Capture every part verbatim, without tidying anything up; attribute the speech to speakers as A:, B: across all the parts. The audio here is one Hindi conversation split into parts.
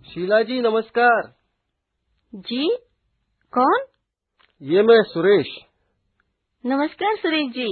A: शीला जी नमस्कार।
B: जी कौन?
A: ये मैं सुरेश।
B: नमस्कार सुरेश जी।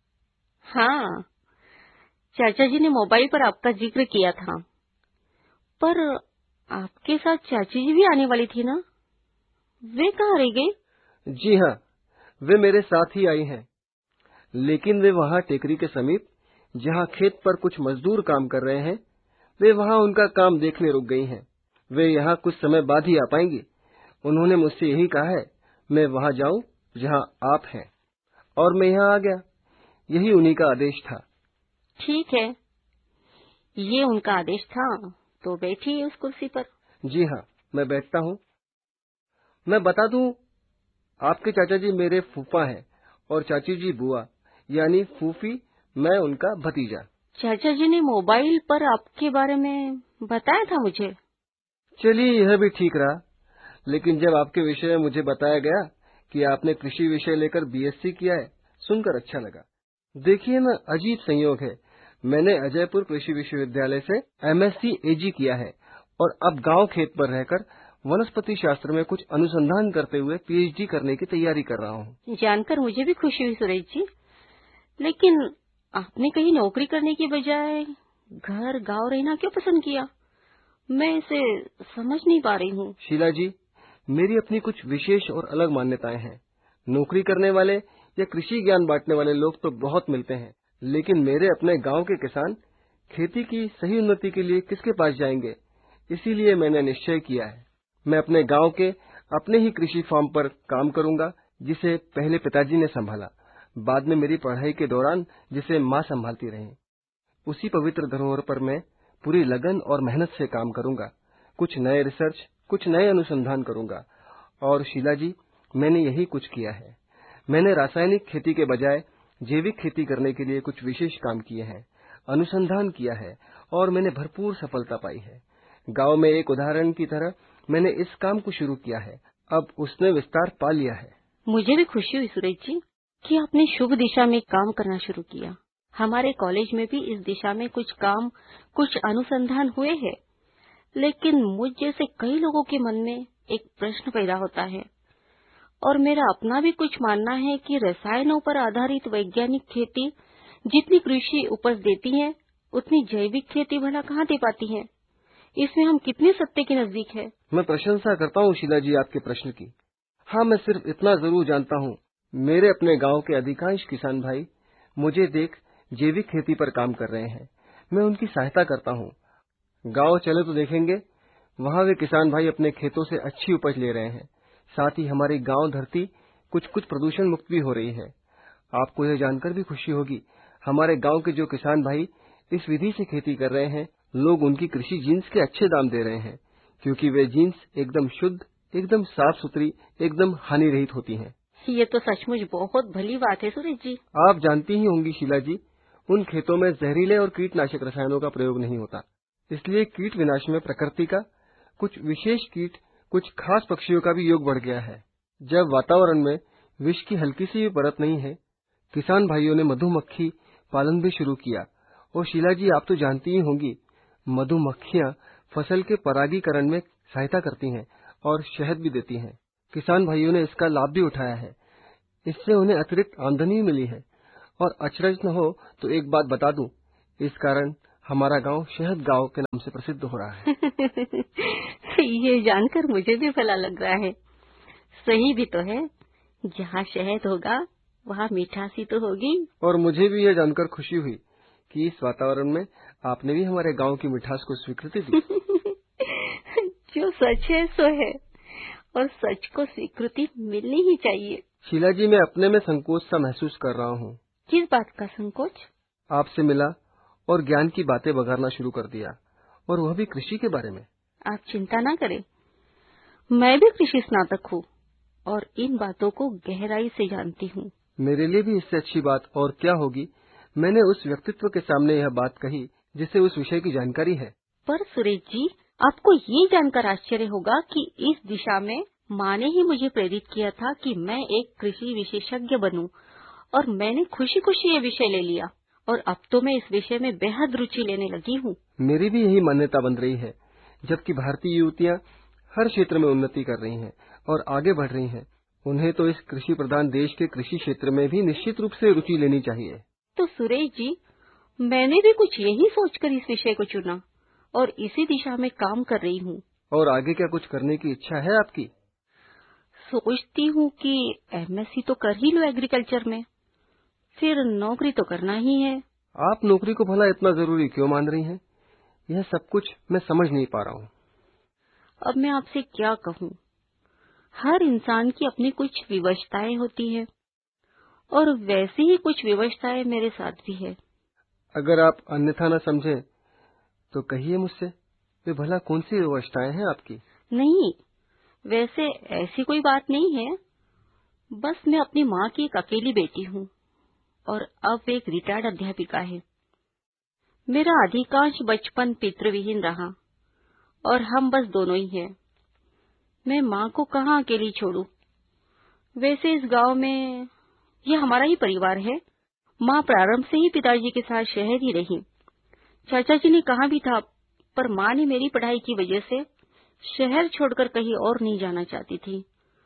B: हाँ, चाचा जी ने मोबाइल पर आपका जिक्र किया था, पर आपके साथ चाची जी भी आने वाली थी ना, वे कहाँ रह गई?
A: जी हाँ, वे मेरे साथ ही आई हैं, लेकिन वे वहाँ टेकरी के समीप जहाँ खेत पर कुछ मजदूर काम कर रहे हैं, वे वहाँ उनका काम देखने रुक गई हैं। वे यहाँ कुछ समय बाद ही आ पाएंगी। उन्होंने मुझसे यही कहा है, मैं वहाँ जाऊँ जहाँ आप हैं, और मैं यहाँ आ गया। यही उन्हीं का आदेश था।
B: ठीक है, ये उनका आदेश था तो बैठिए उस कुर्सी पर।
A: जी हाँ, मैं बैठता हूँ। मैं बता दूं, आपके चाचा जी मेरे फूफा हैं और चाची जी बुआ, यानी फूफी, मैं उनका भतीजा।
B: चाचा जी ने मोबाइल पर आपके बारे में बताया था मुझे।
A: चलिए, यह भी ठीक रहा, लेकिन जब आपके विषय में मुझे बताया गया कि आपने कृषि विषय लेकर बीएससी किया है, सुनकर अच्छा लगा। देखिए ना, अजीब संयोग है, मैंने अजयपुर कृषि विश्वविद्यालय से एमएससी एजी किया है और अब गांव खेत पर रहकर वनस्पति शास्त्र में कुछ अनुसंधान करते हुए पीएचडी करने की तैयारी कर रहा हूँ।
B: जानकर मुझे भी खुशी हुई सुरेश जी, लेकिन आपने कहीं नौकरी करने की बजाय घर गांव रहना क्यों पसंद किया? मैं इसे समझ नहीं पा रही हूँ।
A: शीला जी, मेरी अपनी कुछ विशेष और अलग मान्यताएं हैं। नौकरी करने वाले या कृषि ज्ञान बांटने वाले लोग तो बहुत मिलते हैं, लेकिन मेरे अपने गांव के किसान खेती की सही उन्नति के लिए किसके पास जाएंगे? इसीलिए मैंने निश्चय किया है, मैं अपने गांव के अपने ही कृषि फार्म पर काम करूंगा, जिसे पहले पिताजी ने संभाला, बाद में मेरी पढ़ाई के दौरान जिसे माँ संभालती रही। उसी पवित्र धरोहर पर मैं पूरी लगन और मेहनत से काम करूंगा। कुछ नए रिसर्च, कुछ नए अनुसंधान करूंगा। और शीला जी, मैंने यही कुछ किया है। मैंने रासायनिक खेती के बजाय जैविक खेती करने के लिए कुछ विशेष काम किए हैं, अनुसंधान किया है, और मैंने भरपूर सफलता पाई है। गांव में एक उदाहरण की तरह मैंने इस काम को शुरू किया है, अब उसने विस्तार पा लिया है।
B: मुझे भी खुशी हुई सुरेश जी कि आपने शुभ दिशा में काम करना शुरू किया। हमारे कॉलेज में भी इस दिशा में कुछ काम, कुछ अनुसंधान हुए हैं, लेकिन मुझ जैसे कई लोगों के मन में एक प्रश्न पैदा होता है, और मेरा अपना भी कुछ मानना है कि रसायनों पर आधारित वैज्ञानिक खेती जितनी कृषि उपज देती है, उतनी जैविक खेती भला कहाँ दे पाती है? इसमें हम कितने सत्य के नजदीक है?
A: मैं प्रशंसा करता हूँ शीला जी आपके प्रश्न की। हाँ, मैं सिर्फ इतना जरूर जानता हूँ, मेरे अपने गांव के अधिकांश किसान भाई मुझे देख जैविक खेती पर काम कर रहे हैं। मैं उनकी सहायता करता हूँ। गांव चले तो देखेंगे, वहाँ वे किसान भाई अपने खेतों से अच्छी उपज ले रहे हैं। साथ ही हमारी गांव धरती कुछ कुछ प्रदूषण मुक्त भी हो रही है। आपको यह जानकर भी खुशी होगी, हमारे गांव के जो किसान भाई इस विधि से खेती कर रहे हैं, लोग उनकी कृषि जीन्स के अच्छे दाम दे रहे हैं, क्योंकि वे जीन्स एकदम शुद्ध, एकदम साफ सुथरी, एकदम हानि रहित होती हैं।
B: ये तो सचमुच बहुत भली बात है सुरेश जी।
A: आप जानती ही होंगी शीला जी, उन खेतों में जहरीले और कीटनाशक रसायनों का प्रयोग नहीं होता, इसलिए कीट विनाश में प्रकृति का, कुछ विशेष कीट, कुछ खास पक्षियों का भी योग बढ़ गया है। जब वातावरण में विष की हल्की सी भी परत नहीं है, किसान भाइयों ने मधुमक्खी पालन भी शुरू किया। और शीला जी, आप तो जानती ही होंगी, मधुमक्खियां फसल के परागीकरण में सहायता करती हैं और शहद भी देती हैं। किसान भाइयों ने इसका लाभ भी उठाया है, इससे उन्हें अतिरिक्त आमदनी मिली है। और अचरज न हो तो एक बात बता दूं, इस कारण हमारा गांव शहद गांव के नाम से प्रसिद्ध हो रहा है।
B: ये जानकर मुझे भी भला लग रहा है। सही भी तो है, जहाँ शहद होगा वहाँ मिठासी तो होगी।
A: और मुझे भी यह जानकर खुशी हुई कि इस वातावरण में आपने भी हमारे गांव की मिठास को स्वीकृति दी।
B: जो सच है सो है, और सच को स्वीकृति मिलनी ही चाहिए।
A: शीला जी, मैं अपने में संकोच सा महसूस कर रहा हूँ।
B: किस बात का संकोच?
A: आपसे मिला और ज्ञान की बातें बघारना शुरू कर दिया, और वह भी कृषि के बारे में।
B: आप चिंता ना करें, मैं भी कृषि स्नातक हूँ और इन बातों को गहराई से जानती हूँ।
A: मेरे लिए भी इससे अच्छी बात और क्या होगी, मैंने उस व्यक्तित्व के सामने यह बात कही जिसे उस विषय की जानकारी है।
B: पर सुरेश जी, आपको ये जानकर आश्चर्य होगा कि इस दिशा में माँ ने ही मुझे प्रेरित किया था कि मैं एक कृषि विशेषज्ञ बनूं, और मैंने खुशी खुशी ये विषय ले लिया, और अब तो मैं इस विषय में बेहद रुचि लेने लगी हूँ।
A: मेरी भी यही मान्यता बन रही है, जबकि भारतीय युवतियां हर क्षेत्र में उन्नति कर रही हैं और आगे बढ़ रही हैं। उन्हें तो इस कृषि प्रधान देश के कृषि क्षेत्र में भी निश्चित रूप से रुचि लेनी चाहिए।
B: तो सुरेश जी, मैंने भी कुछ यही सोचकर इस विषय को चुना और इसी दिशा में काम कर रही हूँ।
A: और आगे क्या कुछ करने की इच्छा है आपकी?
B: सोचती हूँ कि एमएससी तो कर ही लो एग्रीकल्चर में, फिर नौकरी तो करना ही है।
A: आप नौकरी को भला इतना जरूरी क्यों मान रही हैं? यह सब कुछ मैं समझ नहीं पा रहा हूँ।
B: अब मैं आपसे क्या कहूँ, हर इंसान की अपनी कुछ विवशताएं होती है और वैसी ही कुछ विवशताएं मेरे साथ भी है।
A: अगर आप अन्यथा न समझें तो कहिए मुझसे, वे भला कौन सी विवशताएं हैं आपकी?
B: नहीं, वैसे ऐसी कोई बात नहीं है। बस मैं अपनी माँ की एक अकेली बेटी हूँ और अब एक रिटायर्ड अध्यापिका है। मेरा अधिकांश बचपन पितृविहीन रहा और हम बस दोनों ही हैं। मैं माँ को कहाँ अकेली छोड़ूं? वैसे इस गांव में यह हमारा ही परिवार है। माँ प्रारंभ से ही पिताजी के साथ शहर ही रही। चाचा जी ने कहा भी था, पर माँ ने मेरी पढ़ाई की वजह से शहर छोड़कर कहीं और नहीं जाना चाहती थी।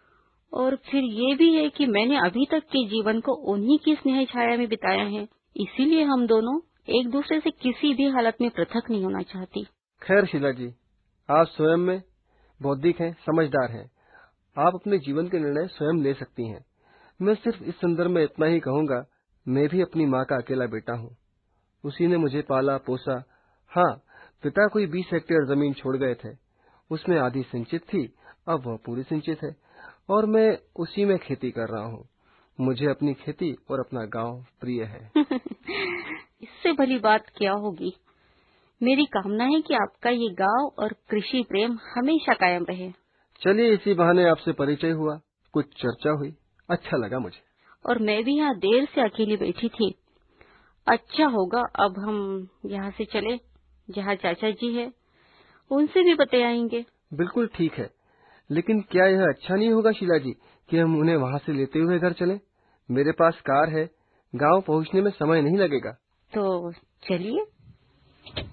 B: और फिर ये भी है कि मैंने अभी तक के जीवन को उन्हीं की स्नेह छाया में बिताया है, इसीलिए हम दोनों एक दूसरे से किसी भी हालत में पृथक नहीं होना चाहती।
A: खैर शीला जी, आप स्वयं में बौद्धिक हैं, समझदार हैं। आप अपने जीवन के निर्णय स्वयं ले सकती हैं। मैं सिर्फ इस संदर्भ में इतना ही कहूँगा, मैं भी अपनी माँ का अकेला बेटा हूँ। उसी ने मुझे पाला पोसा। हाँ, पिता कोई बीस हेक्टेयर जमीन छोड़ गए थे, उसमें आधी सिंचित थी, अब वह पूरी सिंचित है और मैं उसी में खेती कर रहा हूँ। मुझे अपनी खेती और अपना गांव प्रिय है।
B: इससे भली बात क्या होगी। मेरी कामना है कि आपका ये गांव और कृषि प्रेम हमेशा कायम रहे।
A: चलिए, इसी बहाने आपसे परिचय हुआ, कुछ चर्चा हुई, अच्छा लगा मुझे।
B: और मैं भी यहाँ देर से अकेली बैठी थी। अच्छा होगा अब हम यहाँ से चले, जहाँ चाचा जी है उनसे भी बते आएंगे।
A: बिल्कुल ठीक है, लेकिन क्या यह अच्छा नहीं होगा शीला जी कि हम उन्हें वहाँ से लेते हुए घर चलें? मेरे पास कार है, गांव पहुँचने में समय नहीं लगेगा।
B: तो चलिए।